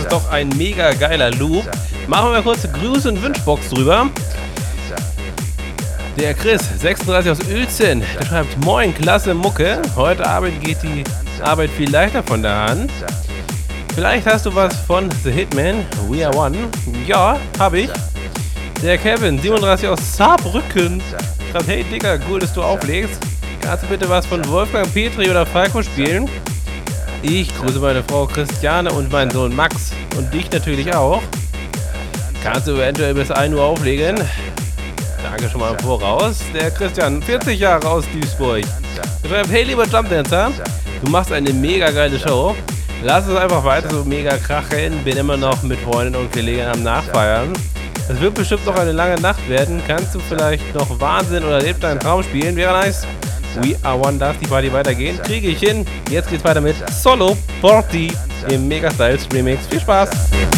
ist doch ein mega geiler Loop. Machen wir mal kurz Grüße und Wünschbox drüber. Der Chris, 36 aus Uelzen, der schreibt: Moin, klasse Mucke. Heute Abend geht die Arbeit viel leichter von der Hand. Vielleicht hast du was von The Hitman, We Are One. Ja, hab ich. Der Kevin, 37 aus Saarbrücken, schreibt: Hey Digga, cool, dass du auflegst. Kannst du bitte was von Wolfgang Petri oder Falco spielen? Ich grüße meine Frau Christiane und meinen Sohn Max. Und dich natürlich auch. Kannst du eventuell bis 1 Uhr auflegen? Danke schon mal im Voraus. Der Christian, 40 Jahre aus Duisburg. Der schreibt: Hey lieber Jumpdancer, du machst eine mega geile Show. Lass es einfach weiter so mega krachen. Bin immer noch mit Freunden und Kollegen am Nachfeiern. Es wird bestimmt noch eine lange Nacht werden. Kannst du vielleicht noch Wahnsinn oder Leb deinen Traum spielen? Wäre nice. We Are One, darf die Party weitergehen? Kriege ich hin. Jetzt geht's weiter mit Solo Porti im Mega Styles Remix. Viel Spaß!